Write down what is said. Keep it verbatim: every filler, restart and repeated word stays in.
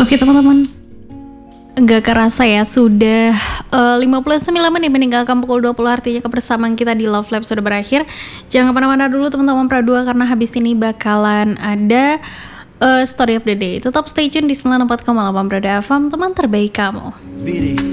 Oke teman-teman, nggak kerasa ya sudah uh, lima puluh sembilan menit meninggalkan pukul dua puluh, artinya kebersamaan kita di Love Lab sudah berakhir. Jangan kemana-mana dulu teman-teman Pra dua, karena habis ini bakalan ada uh, Story of the Day. Tetap stay tune di sembilan puluh empat koma delapan Pra dua F M, teman terbaik kamu.